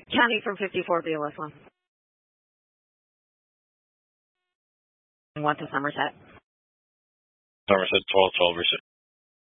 County from 54 BLS 1. And what to Somerset? Somerset 1212,